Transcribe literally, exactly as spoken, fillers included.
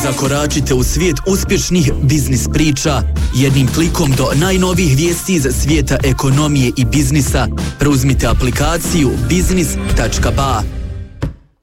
Zakoračite u svijet uspješnih biznis priča. Jednim klikom do najnovijih vijesti iz svijeta ekonomije i biznisa. Preuzmite aplikaciju biznis tačka ba.